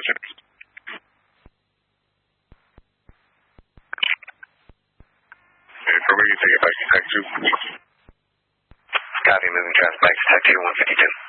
Roger. For emergency, 5 2. Copy, moving traffic back to Tech 152.